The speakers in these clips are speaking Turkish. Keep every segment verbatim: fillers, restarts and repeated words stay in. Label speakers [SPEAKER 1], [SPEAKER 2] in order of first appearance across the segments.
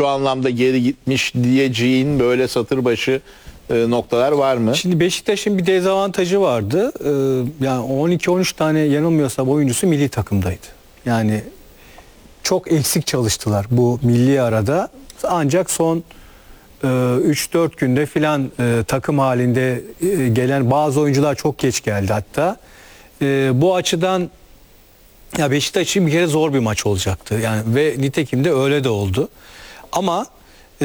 [SPEAKER 1] şu anlamda geri gitmiş diyeceğin böyle satır başı e, noktalar var mı?
[SPEAKER 2] Şimdi Beşiktaş'ın bir dezavantajı vardı. Ee, yani on iki on üç tane yanılmıyorsam oyuncusu milli takımdaydı. Yani çok eksik çalıştılar bu milli arada. Ancak son üç dört günde filan e, takım halinde e, gelen bazı oyuncular çok geç geldi hatta. E, bu açıdan ya Beşiktaş için bir kere zor bir maç olacaktı. Yani ve nitekim de öyle de oldu. Ama e,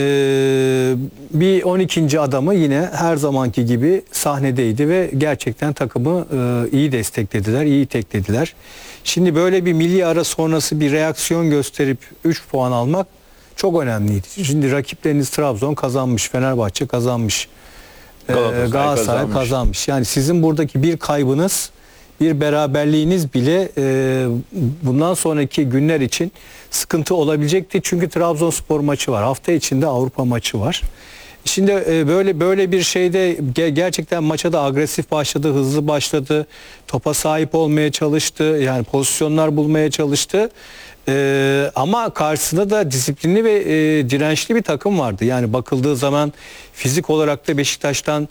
[SPEAKER 2] bir on ikinci adamı yine her zamanki gibi sahnedeydi ve gerçekten takımı e, iyi desteklediler, iyi teklediler. Şimdi böyle bir milli ara sonrası bir reaksiyon gösterip üç puan almak çok önemliydi. Şimdi rakipleriniz Trabzon kazanmış, Fenerbahçe kazanmış, Galatasaray, Galatasaray kazanmış. kazanmış. Yani sizin buradaki bir kaybınız, bir beraberliğiniz bile e, bundan sonraki günler için sıkıntı olabilecekti. Çünkü Trabzonspor maçı var. Hafta içinde Avrupa maçı var. Şimdi e, böyle böyle bir şeyde ge gerçekten maça da agresif başladı, hızlı başladı. Topa sahip olmaya çalıştı. Yani pozisyonlar bulmaya çalıştı. Ee, ama karşısında da disiplinli ve e, dirençli bir takım vardı. Yani bakıldığı zaman fizik olarak da Beşiktaş'tan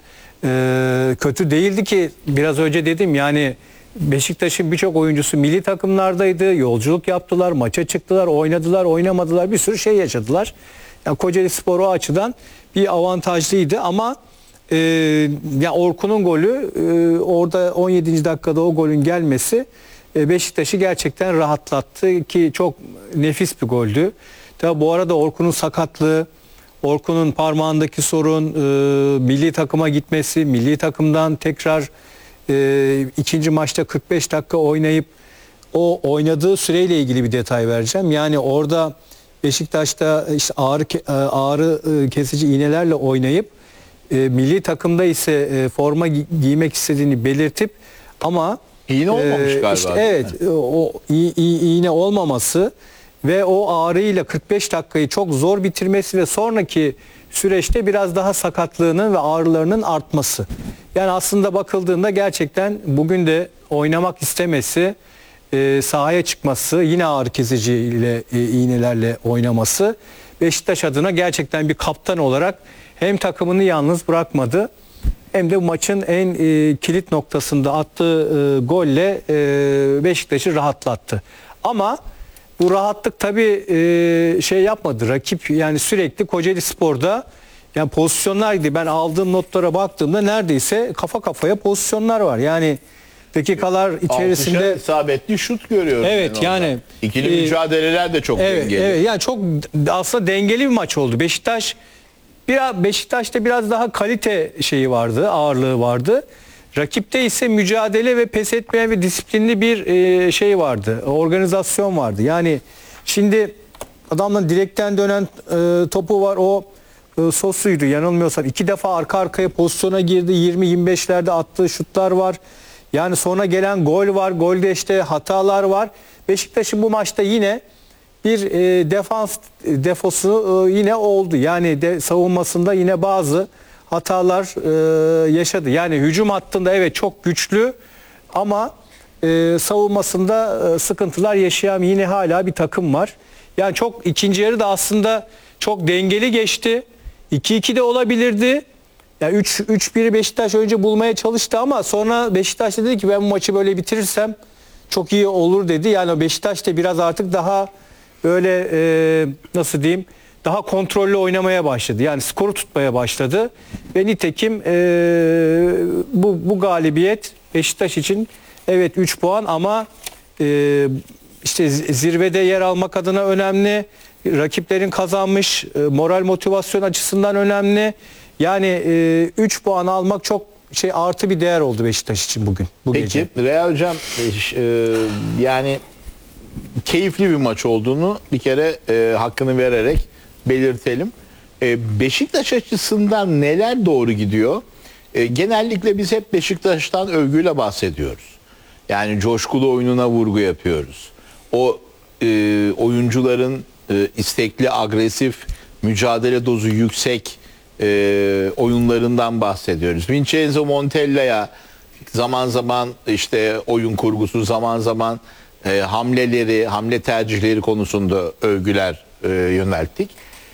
[SPEAKER 2] e, kötü değildi ki biraz önce dedim yani Beşiktaş'ın birçok oyuncusu milli takımlardaydı. Yolculuk yaptılar, maça çıktılar, oynadılar, oynamadılar, bir sürü şey yaşadılar. Yani Kocaelispor o açıdan bir avantajlıydı ama e, yani Orkun'un golü e, orada on yedinci dakikada o golün gelmesi Beşiktaş'ı gerçekten rahatlattı ki çok nefis bir goldü. Tabi bu arada Orkun'un sakatlığı, Orkun'un parmağındaki sorun, e, milli takıma gitmesi, milli takımdan tekrar e, ikinci maçta kırk beş dakika oynayıp o oynadığı süreyle ilgili bir detay vereceğim. Yani orada Beşiktaş'ta işte ağrı ağrı kesici iğnelerle oynayıp e, milli takımda ise e, forma gi giymek istediğini belirtip ama
[SPEAKER 1] İğne olmamış galiba.
[SPEAKER 2] Işte evet, o iğne olmaması ve o ağrıyla kırk beş dakikayı çok zor bitirmesi ve sonraki süreçte biraz daha sakatlığının ve ağrılarının artması. Yani aslında bakıldığında gerçekten bugün de oynamak istemesi, e, sahaya çıkması, yine ağrı kesici ile e, iğnelerle oynaması Beşiktaş adına gerçekten bir kaptan olarak hem takımını yalnız bırakmadı, hem de maçın en e, kilit noktasında attığı e, golle e, Beşiktaş'ı rahatlattı. Ama bu rahatlık tabii e, şey yapmadı. Rakip yani sürekli Kocaelispor'da yani pozisyonlar, ben aldığım notlara baktığımda neredeyse kafa kafaya pozisyonlar var. Yani dakikalar içerisinde
[SPEAKER 1] altışar isabetli şut görüyoruz.
[SPEAKER 2] Evet yani
[SPEAKER 1] ikili e, mücadeleler de çok
[SPEAKER 2] evet,
[SPEAKER 1] dengeli.
[SPEAKER 2] Evet, yani çok aslında dengeli bir maç oldu. Beşiktaş Biraz Beşiktaş'ta biraz daha kalite şeyi vardı, ağırlığı vardı. Rakipte ise mücadele ve pes etmeyen ve disiplinli bir e, şey vardı, organizasyon vardı. Yani şimdi adamların direkten dönen e, topu var, o e, Sosuydu yanılmıyorsam. iki defa arka arkaya pozisyona girdi, yirmi yirmi beşlerde attığı şutlar var. Yani sonra gelen gol var, golde işte hatalar var. Beşiktaş'ın bu maçta yine bir e, defans defosu e, yine oldu. Yani de, savunmasında yine bazı hatalar e, yaşadı. Yani hücum hattında evet çok güçlü ama e, savunmasında e, sıkıntılar yaşayan yine hala bir takım var. Yani çok ikinci yarı da aslında çok dengeli geçti. iki iki de olabilirdi. Yani üç biri Beşiktaş önce bulmaya çalıştı ama sonra Beşiktaş dedi ki ben bu maçı böyle bitirirsem çok iyi olur dedi. Yani Beşiktaş da biraz artık daha böyle e, nasıl diyeyim, daha kontrollü oynamaya başladı. Yani skoru tutmaya başladı. Ve nitekim e, bu, bu galibiyet Beşiktaş için evet üç puan ama e, işte zirvede yer almak adına önemli. Rakiplerin kazanmış, e, moral motivasyon açısından önemli. Yani üç puan almak çok şey artı bir değer oldu Beşiktaş için bugün. Bu
[SPEAKER 1] Peki
[SPEAKER 2] gece.
[SPEAKER 1] Real Hocam e, yani keyifli bir maç olduğunu bir kere e, hakkını vererek belirtelim. E, Beşiktaş açısından neler doğru gidiyor? E, genellikle biz hep Beşiktaş'tan övgüyle bahsediyoruz. Yani coşkulu oyununa vurgu yapıyoruz. O e, oyuncuların e, istekli, agresif, mücadele dozu yüksek e, oyunlarından bahsediyoruz. Vincenzo Montella'ya zaman zaman işte oyun kurgusu, zaman zaman e, hamleleri, hamle tercihleri konusunda övgüler e, yönelttik.